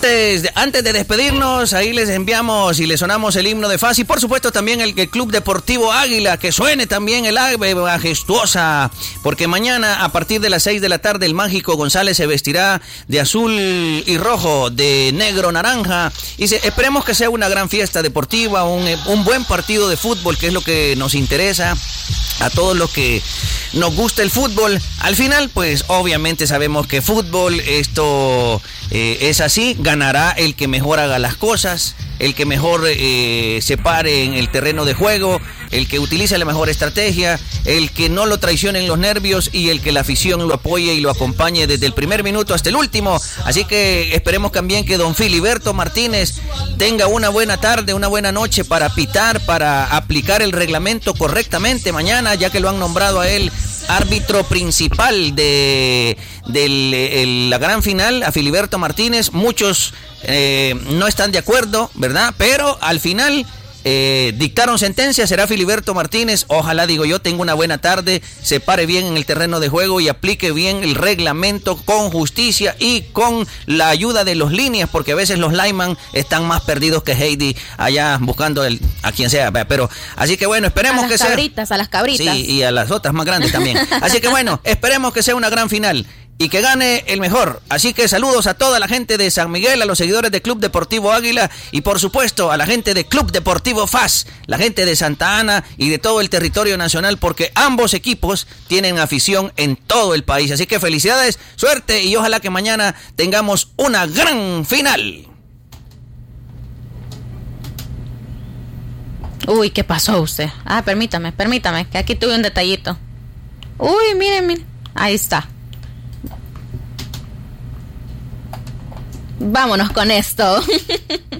Antes de despedirnos, ahí les enviamos y les sonamos el himno de FAS y por supuesto también el Club Deportivo Águila, que suene también el ave majestuosa, porque mañana a partir de las 6 de la tarde el Mágico González se vestirá de azul y rojo, de negro naranja, y esperemos que sea una gran fiesta deportiva, un buen partido de fútbol, que es lo que nos interesa a todos los que nos gusta el fútbol. Al final, pues obviamente sabemos que fútbol, esto es así, ganará el que mejor haga las cosas, el que mejor se pare en el terreno de juego, el que utilice la mejor estrategia, el que no lo traicionen los nervios y el que la afición lo apoye y lo acompañe desde el primer minuto hasta el último. Así que esperemos también que don Filiberto Martínez tenga una buena tarde, una buena noche para pitar, para aplicar el reglamento correctamente mañana, ya que lo han nombrado a él árbitro principal de la gran final, a Filiberto Martínez. Muchos no están de acuerdo, ¿verdad? Pero al final dictaron sentencia, será Filiberto Martínez. Ojalá, digo yo, tenga una buena tarde, se pare bien en el terreno de juego y aplique bien el reglamento con justicia y con la ayuda de los líneas, porque a veces los linemen están más perdidos que Heidi allá buscando a quien sea, pero así que bueno, esperemos que sea a las cabritas. Sí, y a las otras más grandes también. Así que bueno, esperemos que sea una gran final y que gane el mejor. Así que saludos a toda la gente de San Miguel, a los seguidores de Club Deportivo Águila y por supuesto a la gente de Club Deportivo FAS, la gente de Santa Ana y de todo el territorio nacional, porque ambos equipos tienen afición en todo el país. Así que felicidades, suerte y ojalá que mañana tengamos una gran final. Uy, ¿qué pasó usted? Permítame, que aquí tuve un detallito. Uy, miren, ahí está. Vámonos con esto.